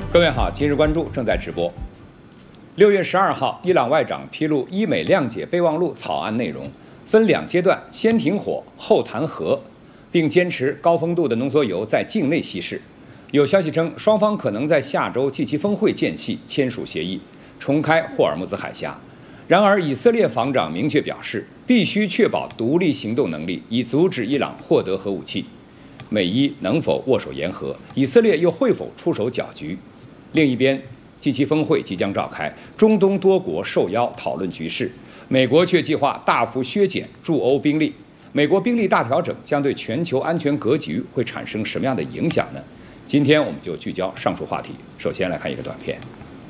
各位好，今日关注正在直播。6月12号，伊朗外长披露伊美谅解备忘录草案内容，分2阶段，先停火后谈和，并坚持高丰度的浓缩铀在境内稀释。有消息称，双方可能在下周G7峰会间隙签署协议，重开霍尔木兹海峡。然而，以色列防长明确表示，必须确保独立行动能力，以阻止伊朗获得核武器。美伊能否握手言和？以色列又会否出手搅局？另一边，G7峰会即将召开，中东多国受邀讨论局势，美国却计划大幅削减驻欧兵力。美国兵力大调整将对全球安全格局会产生什么样的影响呢？今天我们就聚焦上述话题。首先来看一个短片。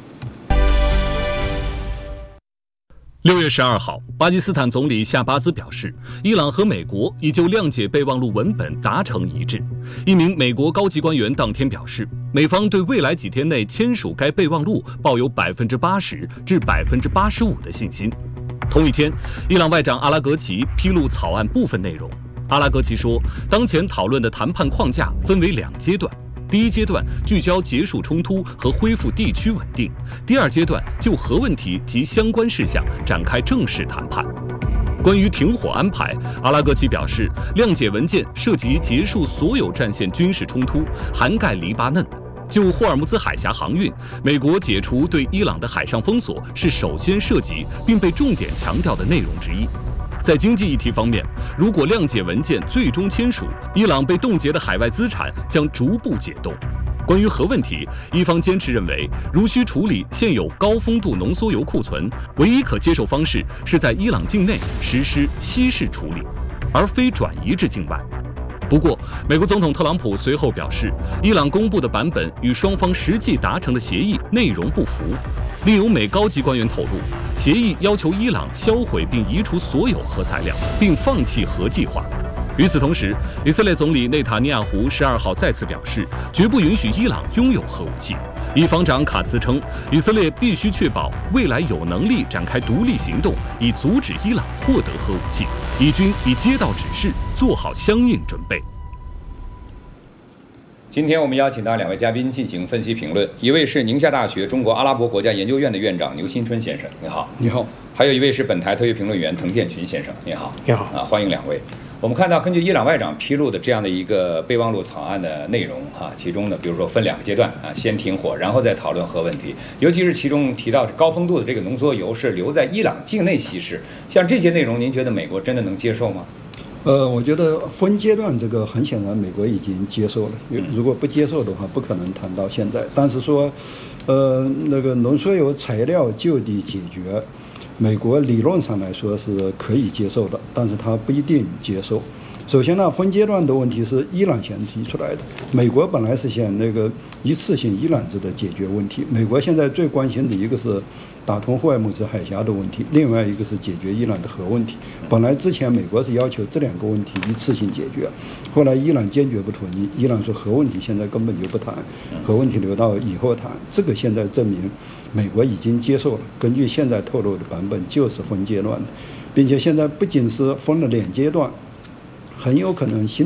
6月12号，巴基斯坦总理夏巴兹表示，伊朗和美国已就谅解备忘录文本达成一致。一名美国高级官员当天表示，美方对未来几天内签署该备忘录抱有80%至85%的信心。同一天，伊朗外长阿拉格齐披露草案部分内容。阿拉格齐说，当前讨论的谈判框架分为2阶段。第一阶段聚焦结束冲突和恢复地区稳定，第2阶段就核问题及相关事项展开正式谈判。关于停火安排，阿拉格齐表示，谅解文件涉及结束所有战线军事冲突，涵盖黎巴嫩。就霍尔木兹海峡航运，美国解除对伊朗的海上封锁是首先涉及并被重点强调的内容之一。在经济议题方面，如果谅解文件最终签署，伊朗被冻结的海外资产将逐步解冻。关于核问题，伊方坚持认为，如需处理现有高丰度浓缩铀库存，唯一可接受方式是在伊朗境内实施稀释处理，而非转移至境外。不过，美国总统特朗普随后表示，伊朗公布的版本与双方实际达成的协议内容不符。另有美高级官员透露，协议要求伊朗销毁并移除所有核材料，并放弃核计划。与此同时，以色列总理内塔尼亚胡12号再次表示，绝不允许伊朗拥有核武器。以防长卡茨称，以色列必须确保未来有能力展开独立行动，以阻止伊朗获得核武器。以军已接到指示，做好相应准备。 今天我们邀请到2位嘉宾进行分析评论，一位是宁夏大学中国阿拉伯国家研究院的院长牛新春先生，你好。 你好。 还有一位是本台特约评论员滕建群先生，你好。 你好。 欢迎2位。我们看到，根据伊朗外长披露的这样的一个备忘录草案的内容，其中呢，比如说分2个阶段先停火，然后再讨论核问题，尤其是其中提到高丰度的这个浓缩铀是留在伊朗境内稀释，像这些内容，您觉得美国真的能接受吗？ 我觉得分阶段这个很显然美国已经接受了，如果不接受的话，不可能谈到现在。但是说，那个浓缩铀材料就地解决，美国理论上来说是可以接受的，但是他不一定接受。首先呢，分阶段的问题是伊朗先提出来的，美国本来是想那个一次性伊朗制的解决问题。美国现在最关心的一个是打通霍尔木兹海峡的问题，另外一个是解决伊朗的核问题。本来之前美国是要求这2个问题一次性解决，后来伊朗坚决不同意，伊朗说核问题现在根本就不谈，核问题留到以后谈。这个现在证明美国已经接受了，根据现在透露的版本就是分阶段的，并且现在不仅是分了2阶段，很有可能新